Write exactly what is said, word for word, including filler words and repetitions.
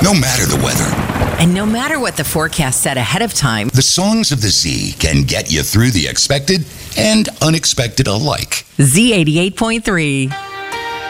no matter the weather. And no matter what the forecast said ahead of time, The songs of the Z can get you through the expected and unexpected alike. Z eighty-eight point three.